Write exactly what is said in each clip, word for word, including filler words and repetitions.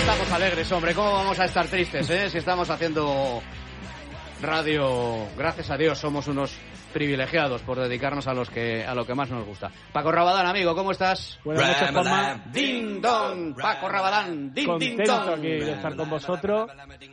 estamos alegres, hombre. ¿Cómo vamos a estar tristes, eh? Si estamos haciendo radio, gracias a Dios, somos unos privilegiados por dedicarnos a los que a lo que más nos gusta. Paco Rabadán, amigo, ¿cómo estás? Buenas noches, Juanma. Ding dong, Paco Rabadán, ding ding Contento dong. aquí de estar con vosotros.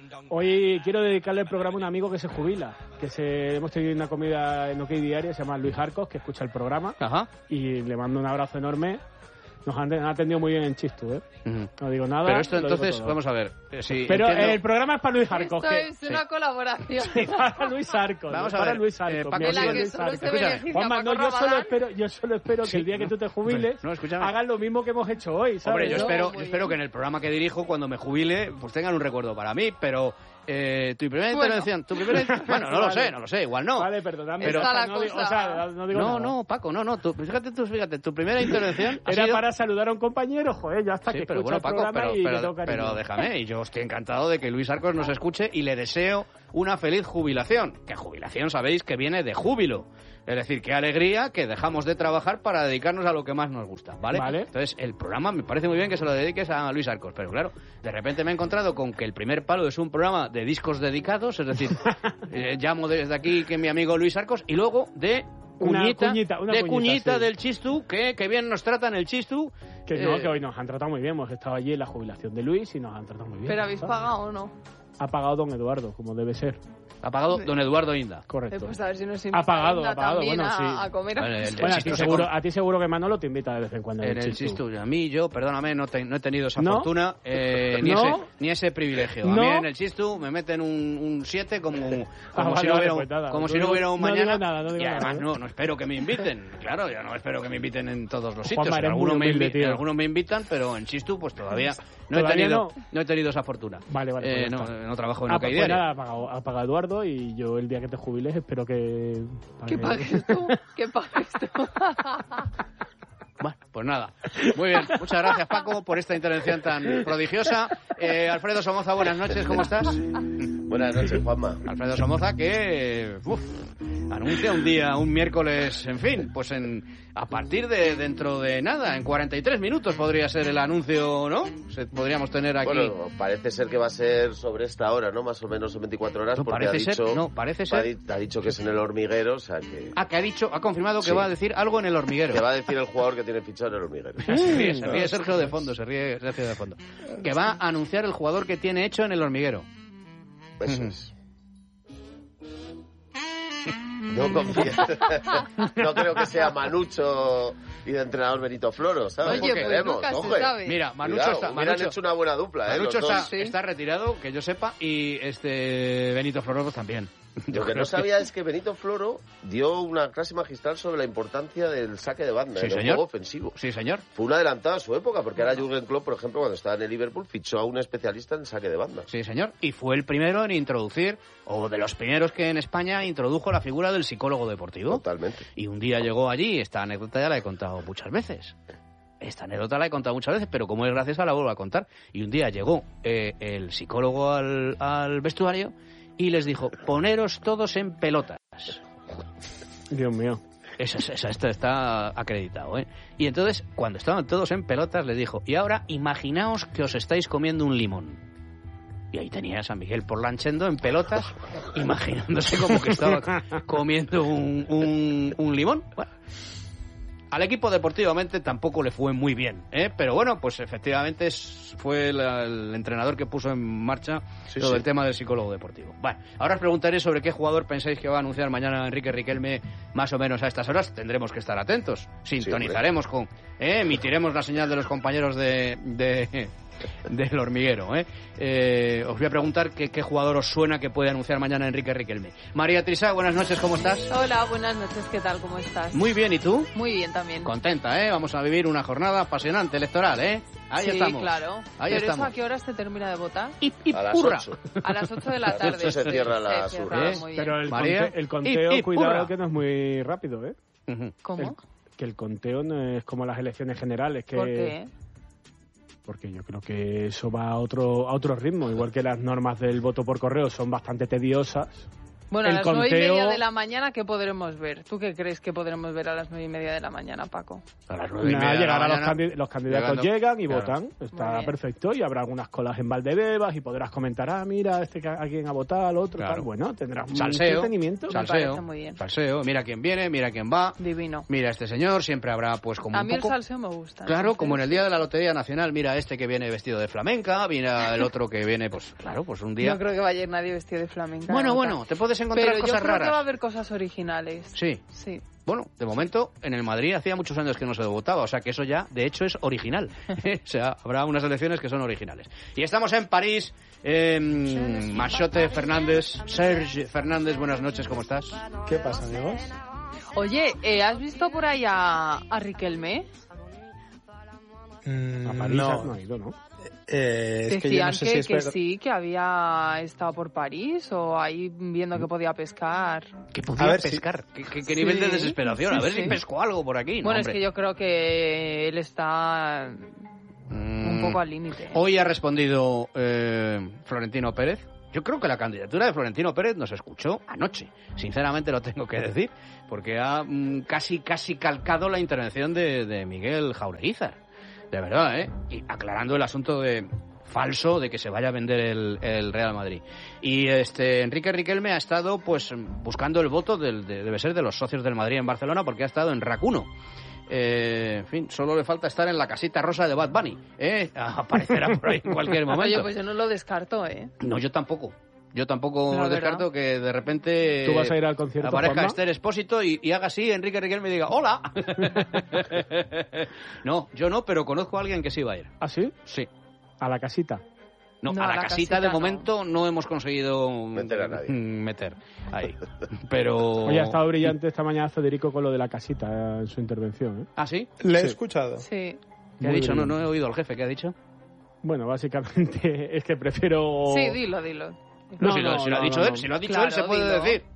Hoy quiero dedicarle el programa a un amigo que se jubila, que se hemos tenido una comida en OK Diario, se llama Luis Arcos, que escucha el programa. Ajá. Y le mando un abrazo enorme. Nos han, han atendido muy bien en Chistu, ¿eh? Uh-huh. No digo nada. Pero esto entonces, vamos a ver. Eh, si Pero entiendo... el programa es para Luis Arcos. Esto que... es una sí. colaboración. Sí, para Luis Arcos. Vamos a para ver. Luis Arcos. Eh, Paco, en la que solo se beneficia Juanma, no, yo solo espero, yo solo espero que sí. el día que tú te jubiles no, hagas lo mismo que hemos hecho hoy, ¿sabes? Hombre, yo ¿no? espero, yo espero que en el programa que dirijo, cuando me jubile, pues tengan un recuerdo para mí, pero... Eh, tu primera bueno. intervención, tu primera bueno, no vale. lo sé, no lo sé, igual no. Vale, perdóname. Pero Está la no, cosa. digo, o sea, no, digo no, nada. no, Paco, no, no, tú, fíjate tú, fíjate, tu primera intervención era sido... para saludar a un compañero, joder, ya hasta sí, que pero escucha bueno, el Paco, programa pero, y pero, le tengo cariño. pero déjame, y yo estoy encantado de que Luis Arcos nos escuche y le deseo una feliz jubilación, que jubilación sabéis que viene de júbilo. Es decir, qué alegría que dejamos de trabajar para dedicarnos a lo que más nos gusta, ¿vale? Vale. Entonces, el programa me parece muy bien que se lo dediques a Luis Arcos, pero claro, de repente me he encontrado con que el primer palo es un programa de discos dedicados, es decir, eh, llamo desde aquí que mi amigo Luis Arcos, y luego de Una cuñita, cuñita, una de cuñita, cuñita sí. del Chistu, que, que bien nos tratan el Chistu. Que no, eh, que hoy nos han tratado muy bien, hemos estado allí en la jubilación de Luis y nos han tratado muy bien. ¿Pero habéis ¿sabes? pagado o no? Ha pagado don Eduardo, como debe ser. Ha pagado don Eduardo Inda. Correcto. Eh, pues a ver si nos Ha pagado, ha pagado, también bueno, a, sí. a comer. Vale, el- Bueno, a ti, Chistu se seguro, come. a ti seguro que Manolo te invita de vez en cuando. En el Chistu. A mí, yo, perdóname, no, te- no he tenido esa ¿No? fortuna, eh, ni, ¿No? ese, ni ese privilegio. A ¿No? mí en el Chistu me meten un siete como, como, Ah, si, vale, no vale, hubiera, pues nada. como No si no digo- hubiera un no digo mañana. nada, no digo y además nada. no, no espero que me inviten. Claro, yo no espero que me inviten en todos los sitios. Juanma, eres algunos, muy me humilde, invi- tío. algunos me invitan, pero en Chistu pues todavía no, he, ¿Todavía tenido, no? no he tenido esa fortuna. Vale, vale. Eh, pues ya no, está. no trabajo en Ah, OK pues Diario. nada, ha pagado, ha pagado Eduardo y yo el día que te jubiles espero que... ¿Qué pagues tú? ¿Qué pagues tú? Bueno, pues nada. Muy bien. Muchas gracias, Paco, por esta intervención tan prodigiosa. Eh, Alfredo Somoza, buenas noches. ¿Cómo estás? Buenas noches, Juanma. Alfredo Somoza, que uf, anuncia un día, un miércoles, en fin, pues en a partir de dentro de nada, en cuarenta y tres minutos podría ser el anuncio, ¿no? Se, podríamos tener aquí... Bueno, parece ser que va a ser sobre esta hora, ¿no? Más o menos en veinticuatro horas, No, porque parece ha dicho... ser, no, parece ser... Ha, di- ha dicho que es en el Hormiguero, o sea que... Ah, que ha dicho, ha confirmado que Sí. va a decir algo en el hormiguero. Que va a decir el jugador que tiene fichado en el Hormiguero. Se ríe, se ríe Sergio de fondo, se ríe Sergio de fondo. Que va a anunciar el jugador que tiene hecho en el hormiguero. Eso es. No confío. No creo que sea Manucho y de entrenador Benito Floro, ¿sabes? Oye, pues Veremos, nunca se ojo. sabe. Mira, Manucho Cuidado, está... hubieran Manucho, hecho una buena dupla, ¿eh? Manucho los está, dos. Sí. está retirado, que yo sepa, y este Benito Floro también. Yo Lo que creo no sabía es que Benito Floro dio una clase magistral sobre la importancia del saque de banda Sí, en el señor. juego ofensivo. Sí, señor. Fue un adelantado a su época, porque ahora Jürgen Klopp, por ejemplo, cuando estaba en el Liverpool, fichó a un especialista en saque de banda. Sí, señor. Y fue el primero en introducir, o de los primeros que en España introdujo la figura del psicólogo deportivo. Totalmente. Y un día llegó allí, esta anécdota ya la he contado muchas veces. Esta anécdota la he contado muchas veces, pero como es graciosa la vuelvo a contar. Y un día llegó eh, el psicólogo al, al vestuario y les dijo, poneros todos en pelotas. Dios mío. Eso, eso, esto está acreditado, ¿eh? Y entonces, cuando estaban todos en pelotas, les dijo, y ahora imaginaos que os estáis comiendo un limón. Y ahí tenías a Miguel Porlanchendo en pelotas, imaginándose como que estaba comiendo un, un, un limón. Bueno, al equipo deportivamente tampoco le fue muy bien, ¿eh? Pero bueno, pues efectivamente es, fue el, el entrenador que puso en marcha Sí, todo sí. el tema del psicólogo deportivo. Bueno, ahora os preguntaré sobre qué jugador pensáis que va a anunciar mañana Enrique Riquelme más o menos a estas horas. Tendremos que estar atentos. Sintonizaremos con... ¿eh? Emitiremos la señal de los compañeros de... de del hormiguero, ¿eh? Eh, os voy a preguntar qué, qué jugador os suena que puede anunciar mañana Enrique Riquelme. María Trisá, buenas noches, ¿cómo estás? Hola, buenas noches, ¿qué tal? ¿Cómo estás? Muy bien, ¿y tú? Muy bien también. Contenta, ¿eh? Vamos a vivir una jornada apasionante electoral, ¿eh? Ahí sí, estamos. claro. Ahí ¿Pero estamos. eso a qué hora se termina de votar? Y, y A las purra. ocho. A las ocho de la A las tarde. ocho se cierra la Se urna. cierra, ¿Eh? muy bien. Pero el, María. conte- el conteo, Y- y cuidado purra. que no es muy rápido, ¿eh? Ujú. ¿Cómo? El- que el conteo no es como las elecciones generales, que... ¿Por qué? Porque yo creo que eso va a otro, a otro ritmo, igual que las normas del voto por correo son bastante tediosas. Bueno, a el las nueve y conteo- media de la mañana, ¿qué podremos ver? ¿Tú qué crees que podremos ver a las nueve y media de la mañana, Paco? A las nueve y Nada, media de la llegará los, mañana, candi- los candidatos llegando. llegan y Claro. votan. Muy Está bien. perfecto. Y habrá algunas colas en Valdebebas y podrás comentar, ah, mira, este que- a quién ha votado, al otro. Claro. Tal. Bueno, tendrás un Salseo, entretenimiento. Sal- salseo, parece muy bien. salseo, mira quién viene, mira quién va, Divino. mira este señor, siempre habrá pues como A un mí el poco... salseo me gusta. Claro, entonces- como en el día de la Lotería Nacional, mira este que viene vestido de flamenca, mira el otro que viene, pues claro, pues un día... No creo que vaya a ir nadie vestido de flamenca. Bueno, ¿no? bueno, te puedes encontrar Pero yo cosas creo que va a raras. haber cosas originales. Sí, Sí. bueno, de momento en el Madrid hacía muchos años que no se votaba, o sea que eso ya, de hecho, es original. O sea, habrá unas elecciones que son originales. Y estamos en París, eh, Machote Fernández, Serge Fernández, buenas noches, ¿cómo estás? ¿Qué pasa, amigos? Oye, eh, ¿has visto por ahí a, a Riquelme? Mm, A París no, no ha ido, ¿no? Eh, es que yo Decían no sé que, si es que verdad. sí, que había estado por París o ahí viendo que podía pescar. Que podía A ver, sí. pescar. ¿Qué, qué- qué nivel Sí, de desesperación? A sí, ver sí. si pesco algo por aquí. No, Bueno, es hombre. que yo creo que él está un Mm. poco al límite. Hoy ha respondido eh, Florentino Pérez. Yo creo que la candidatura de Florentino Pérez nos escuchó anoche. Sinceramente lo tengo que decir, porque ha mm, casi casi calcado la intervención de, de Miguel Jaureguizar. De verdad, ¿eh? Y aclarando el asunto de falso de que se vaya a vender el, el Real Madrid. Y este Enrique Riquelme ha estado pues buscando el voto del, de, debe ser de los socios del Madrid en Barcelona, porque ha estado en Racuno. Eh, en fin, solo le falta estar en la casita rosa de Bad Bunny, ¿eh? Aparecerá por ahí en cualquier Oye, momento. pues yo no lo descarto, ¿eh? No, yo tampoco. Yo tampoco La descarto verdad. que de repente ¿Tú vas a ir al concierto, aparezca Juanma? Esther Expósito y, y haga así, Enrique Riquelme y diga ¡Hola! No, yo no, pero conozco a alguien que sí va a ir. ¿Ah, sí? Sí. A la casita. No, No, a a la, la casita, casita de no. momento no. hemos conseguido Meter a nadie. mm, meter ahí. Pero... Oye, ha estado brillante esta mañana Federico con lo de la casita eh, en su intervención. ¿eh? ¿Ah, sí? Le he Sí. escuchado. Sí. ¿Qué ha Muy dicho? No, brillante. no he oído al jefe. ¿Qué ha dicho? Bueno, básicamente es que prefiero... Sí, dilo, dilo. No, No, si, lo, no, si lo ha no, dicho no, él, no. si lo ha dicho Claro, él, se puede dilo. decir.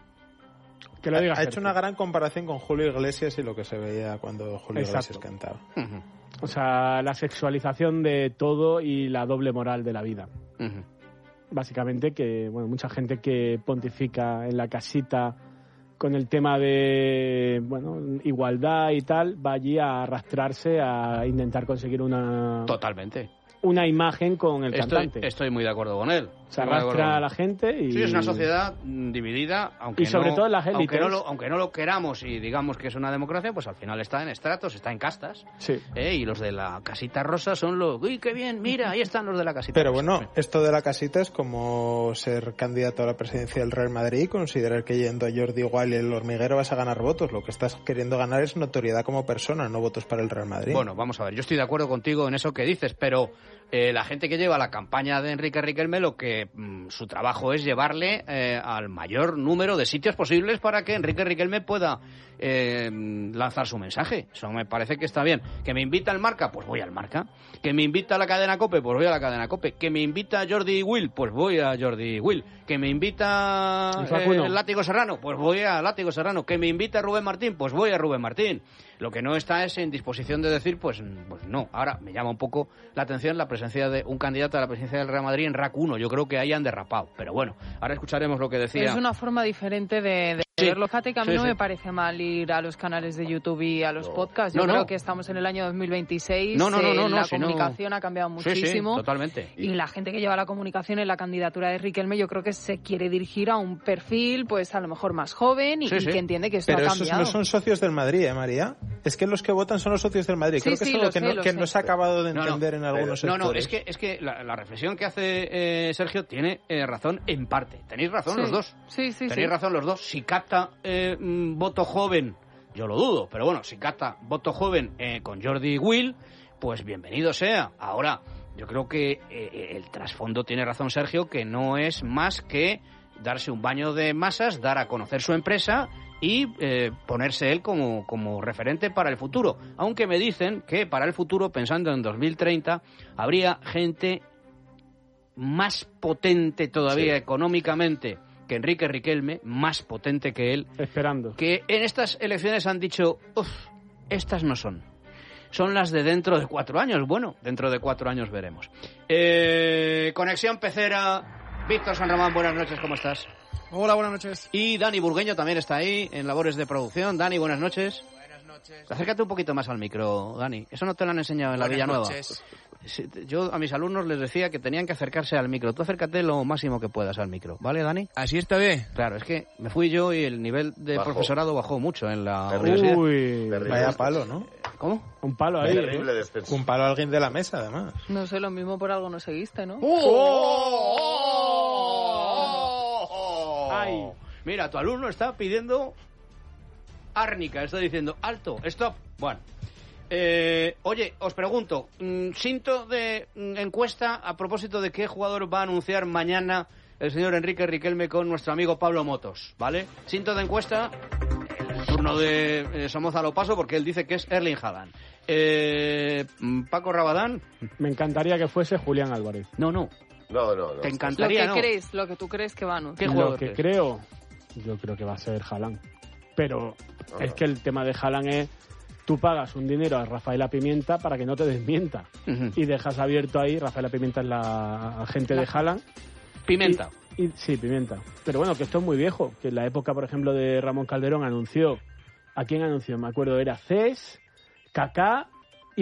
Que lo diga Ha hecho Sergio. una gran comparación con Julio Iglesias y lo que se veía cuando Julio Exacto. Iglesias cantaba. Ujú, O sea, la sexualización de todo y la doble moral de la vida. ujú. Básicamente que, bueno, mucha gente que pontifica en la casita con el tema de, bueno, igualdad y tal, va allí a arrastrarse a intentar conseguir una, Totalmente. una imagen con el Estoy, cantante. estoy muy de acuerdo con él. Se Estoy muy de acuerdo arrastra con a él. la gente y... Sí, es una sociedad mm, dividida, aunque Y sobre no, todo en las aunque élites. no, lo, aunque no lo queramos y digamos que es una democracia, pues al final está en estratos, está en castas. Sí. ¿eh? Y los de la casita rosa son los... ¡Uy, qué bien! Mira, ahí están los de la casita Pero rosa. bueno, esto de la casita es como ser candidato a la presidencia del Real Madrid y considerar que yendo a Jordi Wild y el hormiguero vas a ganar votos. Lo que estás queriendo ganar es notoriedad como persona, no votos para el Real Madrid. Bueno, vamos a ver, yo estoy de acuerdo contigo en eso que dices, pero eh, la gente que lleva la campaña de Enrique Riquelme, lo que mm, su trabajo es llevarle eh, al mayor número de sitios posibles para que Enrique Riquelme pueda eh, lanzar su mensaje. Eso me parece que está bien. ¿Que me invita al Marca? Pues voy al Marca. ¿Que me invita a la cadena COPE? Pues voy a la cadena COPE. ¿Que me invita a Jordi Will? Pues voy a Jordi Will. ¿Que me invita ¿Y Facundo? eh, Látigo Serrano? Pues voy a Látigo Serrano. ¿Que me invita a Rubén Martín? Pues voy a Rubén Martín. Lo que no está es en disposición de decir, pues, pues no. Ahora me llama un poco la atención la presencia de un candidato a la presidencia del Real Madrid en R A C uno. Yo creo que ahí han derrapado. Pero bueno, ahora escucharemos lo que decía. Es una forma diferente de, de Sí. verlo. Fíjate que a mí Sí, no sí. me parece mal ir a los canales de YouTube y a los No. podcasts. Yo No, no. creo que estamos en el año dos mil veintiséis. No, no, no, eh, no, no, la si no- comunicación ha cambiado Sí, sí, muchísimo. totalmente. Y la gente que lleva la comunicación en la candidatura de Riquelme, yo creo que se quiere dirigir a un perfil, pues a lo mejor más joven y, Sí, y sí. que entiende que esto Pero ha esos cambiado. no son socios del Madrid, ¿eh, María? Es que los que votan son los socios del Madrid. Sí, Creo que sí, es algo lo que, sé, no, lo que sé. no se ha acabado de No, no. entender en algunos No, sectores. no, es que, es que la, la reflexión que hace eh, Sergio tiene eh, razón en parte. Tenéis razón Sí. los dos. Sí, sí, Tenéis sí. razón los dos. Si capta eh, mm, voto joven, yo lo dudo, pero bueno, si capta voto joven eh, con Jordi Will, pues bienvenido sea. Ahora, yo creo que eh, el trasfondo tiene razón Sergio, que no es más que darse un baño de masas, dar a conocer su empresa y eh, ponerse él como, como referente para el futuro. Aunque me dicen que para el futuro, pensando en dos mil treinta, habría gente más potente todavía Sí. económicamente que Enrique Riquelme, más potente que él, Esperando. que en estas elecciones han dicho, uff, estas no son. Son las de dentro de cuatro años. Bueno, dentro de cuatro años veremos. Eh, conexión Pecera, Víctor San Román, buenas noches, ¿cómo estás? Hola, buenas noches. Y Dani Burgueño también está ahí, en labores de producción. Dani, buenas noches. Buenas noches. Acércate un poquito más al micro, Dani. Eso no te lo han enseñado en la Buenas Villanueva. noches. Sí, yo a mis alumnos les decía que tenían que acercarse al micro. Tú acércate lo máximo que puedas al micro, ¿vale, Dani? ¿Así está bien? Claro, es que me fui yo y el nivel de Bajó. profesorado bajó mucho en la Terrible. universidad. Uy, Terrible. Vaya palo, ¿no? ¿Cómo? un palo ahí. Terrible ¿eh? descenso. Un palo a alguien de la mesa, además. No sé, lo mismo por algo no seguiste, ¿no? ¡Oh! Ay. Mira, tu alumno está pidiendo árnica, está diciendo alto, stop. Bueno, eh, oye, os pregunto, mm, cinto de mm, encuesta a propósito de qué jugador va a anunciar mañana el señor Enrique Riquelme con nuestro amigo Pablo Motos, ¿vale? Cinto de encuesta, turno de eh, Somoza lo paso porque él dice que es Erling Haaland. Eh, mm, Paco Rabadán, Me encantaría que fuese Julián Álvarez. no, no, No, no, no. te Lo encantaría, que ¿no? crees, lo que tú crees que va a anunciar. ¿Qué Lo jugador que crees? creo, yo creo que va a ser Haaland. Pero es que el tema de Haaland es, tú pagas un dinero a Rafaela Pimienta para que no te desmienta. Ujú. Y dejas abierto ahí, Rafaela Pimienta es la agente de Haaland. Pimenta. Y, y- sí, Pimienta. Pero bueno, que esto es muy viejo. Que en la época, por ejemplo, de Ramón Calderón anunció... ¿A quién anunció? Me acuerdo, era Cés, Kaká